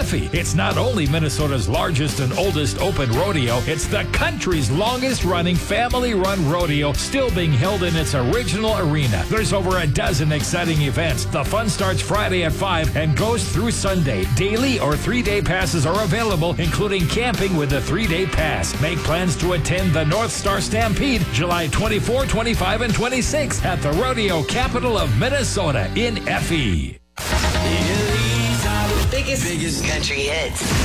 Effie. It's not only Minnesota's largest and oldest open rodeo, it's the country's longest-running family-run rodeo, still being held in its original arena. There's over a dozen exciting events. The fun starts Friday at 5 and goes through Sunday. Daily or 3-day passes are available, including camping with a 3-day pass. Make plans to attend the North Star Stampede July 24, 25, and 26 at the rodeo capital of Minnesota in Effie. Biggest country hits.